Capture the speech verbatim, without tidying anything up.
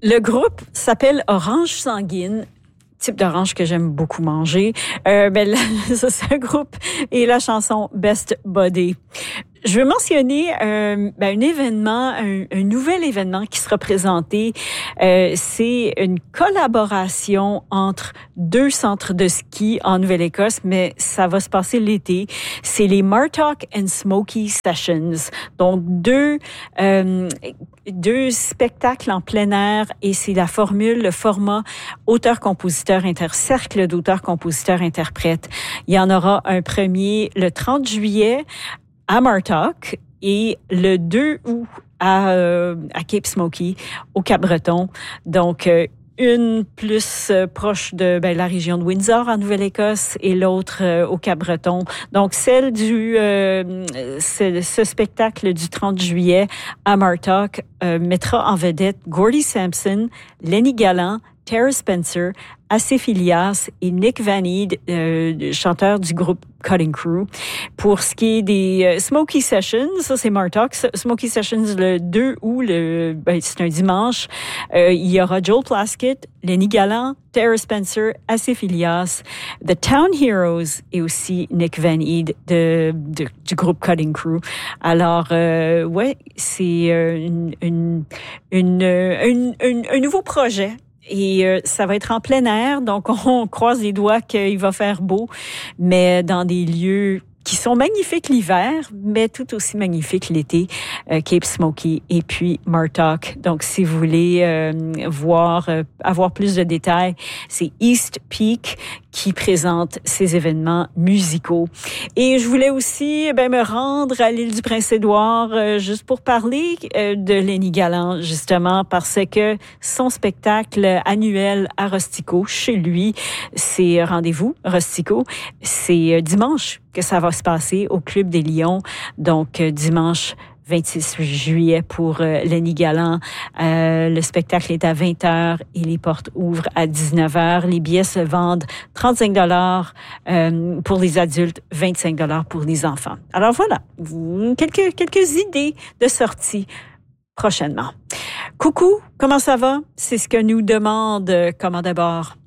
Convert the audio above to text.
Le groupe s'appelle Orange Sanguine. Type d'orange que j'aime beaucoup manger. Euh, ben, ça, c'est un groupe et la chanson Best Body. Je veux mentionner euh, ben, un événement, un, un nouvel événement qui sera présenté. Euh, c'est une collaboration entre deux centres de ski en Nouvelle-Écosse, mais ça va se passer l'été. C'est les Martock and Smoky Sessions. Donc, deux, euh, deux spectacles en plein air et c'est la formule, le format auteur-compositeur intercercle d'auteurs-compositeurs-interprètes. Il y en aura un premier le trente juillet à Martock et le deux août à, euh, à Cape Smoky, au Cap-Breton. Donc, euh, une plus euh, proche de ben, la région de Windsor en Nouvelle-Écosse et l'autre euh, au Cap-Breton. Donc, celle du euh, ce, ce spectacle du trente juillet à Martock euh, mettra en vedette Gordie Sampson, Lenny Gallant, Tara Spencer, Asif Ilias et Nick Van Eed, euh, chanteur du groupe Cutting Crew. Pour ce qui est des euh, Smoky Sessions, ça c'est Martock. Smoky Sessions le deux août, le, ben, c'est un dimanche. Euh, il y aura Joel Plaskett, Lenny Gallant, Tara Spencer, Asif Ilias, The Town Heroes et aussi Nick Van Eed de, de, du groupe Cutting Crew. Alors, euh, ouais, c'est euh, une, une, une, une, une, un nouveau projet. Et euh, ça va être en plein air, donc on croise les doigts qu'il va faire beau, mais dans des lieux qui sont magnifiques l'hiver, mais tout aussi magnifiques l'été, euh, Cape Smoky et puis Martock. Donc, si vous voulez euh, voir, euh, avoir plus de détails, c'est East Peak qui présente ces événements musicaux. Et je voulais aussi ben, me rendre à l'île du Prince-Édouard euh, juste pour parler euh, de Lenny Gallant, justement, parce que son spectacle annuel à Rustico, chez lui, c'est Rendez-vous Rustico, c'est euh, dimanche que ça va se passer au Club des Lions. Donc, euh, dimanche vingt-six juillet pour euh, Lenny Gallant. Euh, le spectacle est à vingt heures et les portes ouvrent à dix-neuf heures. Les billets se vendent trente-cinq dollars euh, pour les adultes, vingt-cinq dollars pour les enfants. Alors voilà, quelques, quelques idées de sortie prochainement. Coucou, comment ça va? C'est ce que nous demande Commande à bord.